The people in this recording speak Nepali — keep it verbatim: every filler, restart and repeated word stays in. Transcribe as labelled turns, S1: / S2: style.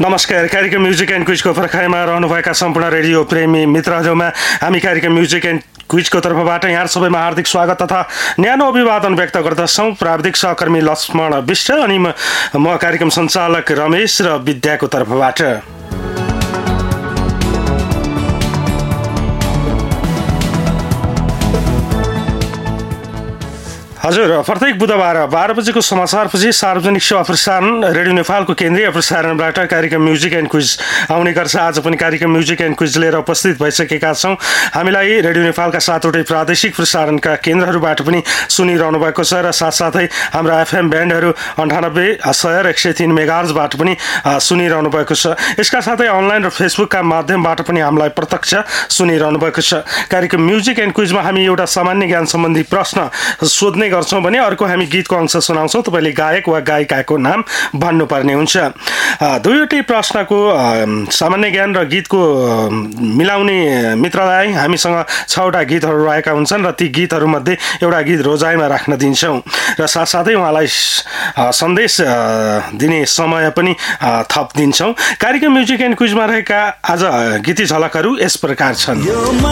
S1: नमस्कार। कार्यक्रम म्युजिक एन्ड क्विजको पर्खाइमा रहनुभएका सम्पूर्ण रेडियो प्रेमी मित्रहरूमा हामी कार्यक्रम म्युजिक एन्ड क्विजको तर्फबाट यहाँ सबैमा हार्दिक स्वागत तथा न्यानो अभिवादन व्यक्त गर्दछौँ। प्राविधिक सहकर्मी लक्ष्मण विष्ट अनि म म कार्यक्रम सञ्चालक रमेश र विद्याको तर्फबाट। हजुर, प्रत्येक बुधबार बाह्र बजेको समाचारपछि सार्वजनिक सेवा प्रसारण रेडियो नेपालको केन्द्रीय प्रसारणबाट कार्यक्रम म्युजिक एन्ड क्विज आउने गर्छ। आज पनि कार्यक्रम म्युजिक एन्ड क्विज लिएर उपस्थित भइसकेका छौँ। हामीलाई रेडियो नेपालका सातवटै प्रादेशिक प्रसारणका केन्द्रहरूबाट पनि सुनिरहनु भएको छ र साथसाथै हाम्रा एफएम ब्यान्डहरू अन्ठानब्बे सय र एक सय तिन मेगाहर्जबाट पनि सुनिरहनु भएको छ। यसका साथै अनलाइन र फेसबुकका माध्यमबाट पनि हामीलाई प्रत्यक्ष सुनिरहनु भएको छ। कार्यक्रम म्युजिक एन्ड क्विजमा हामी एउटा सामान्य ज्ञान सम्बन्धी प्रश्न सोध्ने गर्छौँ भने अर्को हामी गीतको अंश सुनाउँछौँ। तपाईँले गायक वा गायिकाको नाम भन्नुपर्ने हुन्छ। दुईवटै प्रश्नको सामान्य ज्ञान र गीतको मिलाउने मित्रलाई हामीसँग छवटा गीतहरू रहेका हुन्छन् र ती गीतहरूमध्ये एउटा गीत रोजाइमा राख्न दिन्छौँ र साथसाथै उहाँलाई सन्देश दिने समय पनि थप दिन्छौँ। कार्यक्रम म्युजिक एन्ड क्विजमा रहेका आज गीती झलकहरू यस प्रकार छन्।